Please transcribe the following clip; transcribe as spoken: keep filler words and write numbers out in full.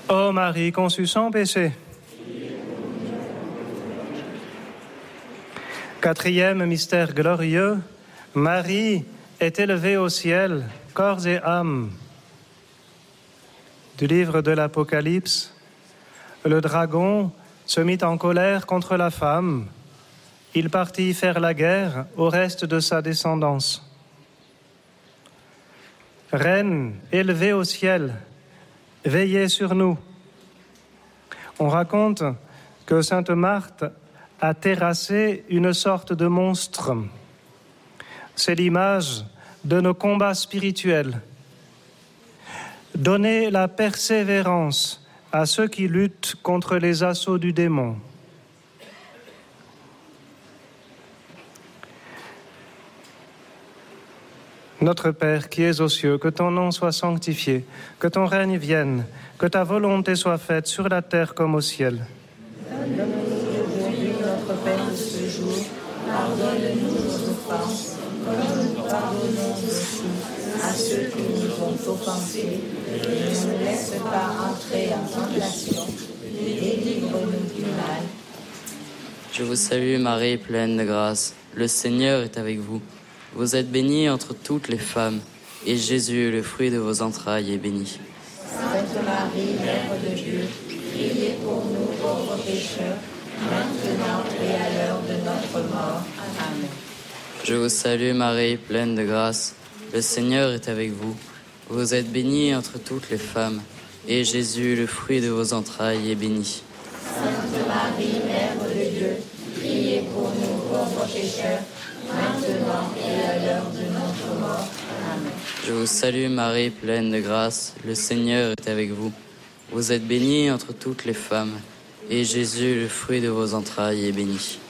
Ô Marie conçue sans péché. Quatrième mystère glorieux, Marie est élevée au ciel, corps et âme. Du livre de l'Apocalypse, le dragon se mit en colère contre la femme. Il partit faire la guerre au reste de sa descendance. Reine élevée au ciel, veillez sur nous. On raconte que sainte Marthe a terrassé une sorte de monstre. C'est l'image de nos combats spirituels. Donnez la persévérance à ceux qui luttent contre les assauts du démon. Notre Père qui es aux cieux, que ton nom soit sanctifié, que ton règne vienne, que ta volonté soit faite sur la terre comme au ciel. Donne-nous aujourd'hui notre pain de ce jour. Pardonne-nous nos offenses, comme nous pardonnons aussi à ceux qui nous ont offensés. Et ne nous laisse pas entrer en tentation, mais délivre-nous du mal. Je vous salue Marie, pleine de grâce. Le Seigneur est avec vous. Vous êtes bénie entre toutes les femmes, et Jésus, le fruit de vos entrailles, est béni. Sainte Marie, Mère de Dieu, priez pour nous pauvres pécheurs, maintenant et à l'heure de notre mort. Amen. Je vous salue Marie, pleine de grâce. Le Seigneur est avec vous. Vous êtes bénie entre toutes les femmes, et Jésus, le fruit de vos entrailles, est béni. Sainte Marie, Mère de Dieu, priez pour nous pauvres pécheurs, maintenant et à l'heure de notre mort. Amen. Je vous salue Marie, pleine de grâce. Le Seigneur est avec vous. Vous êtes bénie entre toutes les femmes, et Jésus, le fruit de vos entrailles, est béni.